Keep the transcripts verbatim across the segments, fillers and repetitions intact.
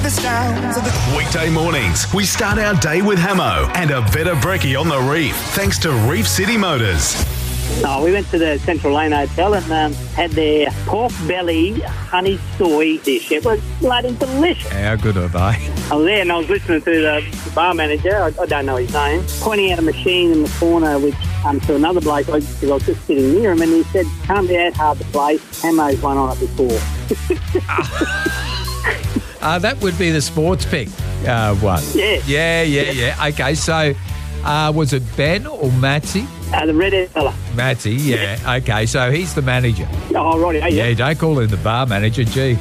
the sounds of the... Weekday mornings, we start our day with Hamo and a bit of brekkie on the reef, thanks to Reef City Motors. Oh, we went to the Central Lane Hotel and um, had their pork belly honey soy dish. It was bloody delicious. How good are they? I was there and I was listening to the, the bar manager, I, I don't know his name, pointing out a machine in the corner which um, to another bloke, because I was just sitting near him, and he said, can't be that hard to place. Hamo's won on it before. uh, that would be the sports pick uh, one. Yeah. Yeah, yeah, yeah. Okay, so uh, was it Ben or Matsy? Uh, the red-haired fella. Matsy, yeah. Okay, so he's the manager. Oh, right. Yeah, yeah, don't call him the bar manager, gee.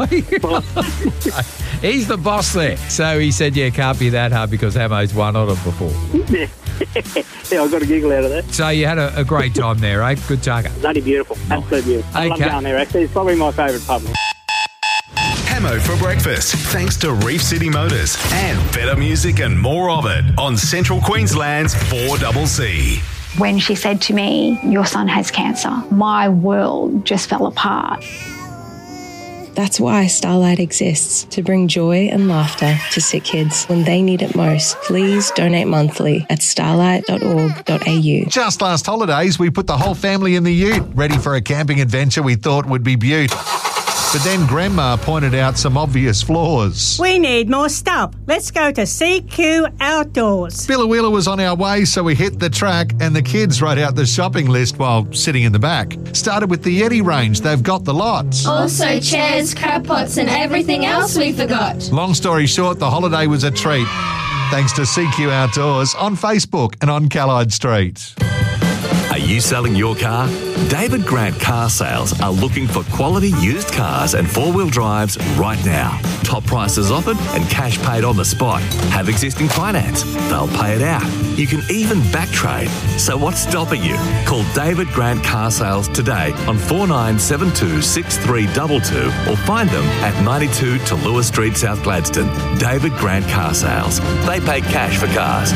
He's the boss there. So he said, yeah, can't be that hard because Hamo's won on it before. Yeah. Yeah, I got a giggle out of that. So you had a, a great time there, eh? Good tucker. Bloody beautiful. Nice. Absolutely beautiful. I Okay. love going there, actually. It's probably my favourite pub. Hamo for breakfast, thanks to Reef City Motors and better music and more of it on Central Queensland's four C C. When she said to me, your son has cancer, my world just fell apart. That's why Starlight exists, to bring joy and laughter to sick kids when they need it most. Please donate monthly at starlight dot org dot a u. Just last holidays, we put the whole family in the ute, ready for a camping adventure we thought would be beaut. But then Grandma pointed out some obvious flaws. We need more stuff. Let's go to C Q Outdoors. Billawheeler was on our way, so we hit the track and the kids wrote out the shopping list while sitting in the back. Started with the Yeti range. They've got the lots. Also chairs, crab pots and everything else we forgot. Long story short, the holiday was a treat. Thanks to C Q Outdoors on Facebook and on Callide Street. Are you selling your car? David Grant Car Sales are looking for quality used cars and four-wheel drives right now. Top prices offered and cash paid on the spot. Have existing finance. They'll pay it out. You can even back trade. So what's stopping you? Call David Grant Car Sales today on four nine seven two, six three two two or find them at ninety-two to Lewis Street, South Gladstone. David Grant Car Sales. They pay cash for cars.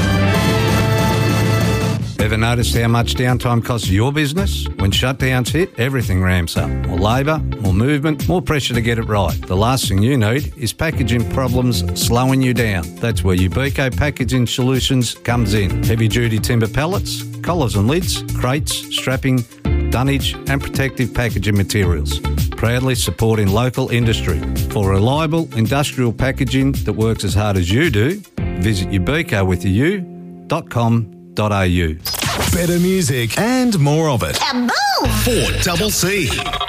Ever noticed how much downtime costs your business? When shutdowns hit, everything ramps up. More labour, more movement, more pressure to get it right. The last thing you need is packaging problems slowing you down. That's where Ubico Packaging Solutions comes in. Heavy-duty timber pallets, collars and lids, crates, strapping, dunnage and protective packaging materials. Proudly supporting local industry. For reliable industrial packaging that works as hard as you do, visit ubico with a u dot com dot a u. Better music and more of it. four C C.